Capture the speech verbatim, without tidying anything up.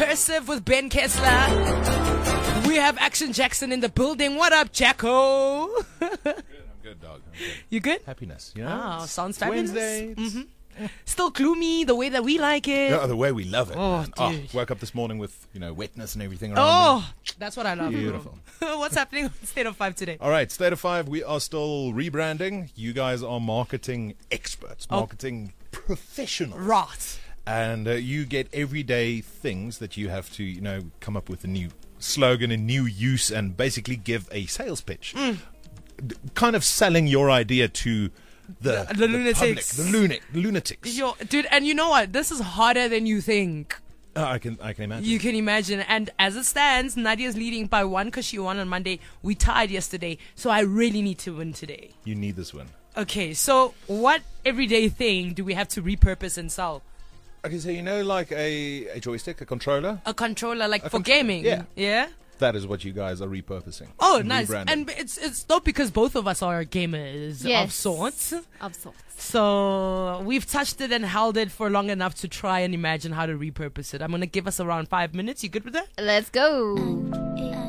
Immersive with Ben Kessler. We have Action Jackson in the building. What up, Jacko? Good, I'm good, dog. I'm good. You good? Happiness, you know? Oh, sounds It's fabulous. Wednesday. It's- Mhm. Still gloomy the way that we like it. Yeah, the way we love it. Oh, man. dude. woke up this morning with, you know, wetness and everything around me. Oh, that's what I love. Beautiful. What's happening on State of Five today? All right, State of Five, we are still rebranding. You guys are marketing experts, Oh. marketing professionals. Right. And uh, you get everyday things that you have to, you know, come up with a new slogan, a new use, and basically give a sales pitch. Mm. D- kind of selling your idea to the, The- the lunatics. public, the lunatic, lunatics. Yo, dude, and you know what? This is harder than you think. Uh, I can, I can imagine. You can imagine. And as it stands, Nadia's leading by one because she won on Monday. We tied yesterday. So I really need to win today. You need this one. Okay, so what everyday thing do we have to repurpose and sell? Okay, so you know, like a, a joystick, a controller. A controller, like A for contr- gaming. yeah. Yeah? That is what you guys are repurposing. Oh, and nice. rebranding. And it's it's not because both of us are gamers of Yes. sorts. Of sorts. So we've touched it and held it for long enough to try and imagine how to repurpose it. I'm going to give us around five minutes. You good with that? Let's go.